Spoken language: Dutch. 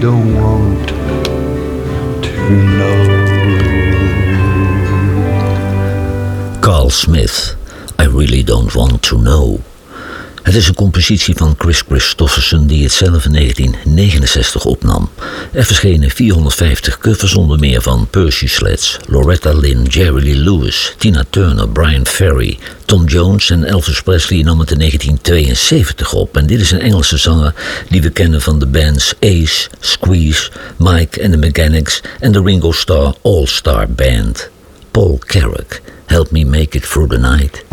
Don't want to know. Carl Smith, I Really Don't Want to Know. Het is een compositie van Kris Kristofferson die het zelf in 1969 opnam. Er verschenen 450 covers onder meer van Percy Sledge, Loretta Lynn, Jerry Lee Lewis, Tina Turner, Brian Ferry, Tom Jones en Elvis Presley nam het in 1972 op. En dit is een Engelse zanger die we kennen van de bands Ace, Squeeze, Mike and the Mechanics en de Ringo Starr All-Star Band. Paul Carrack, Help Me Make It Through the Night.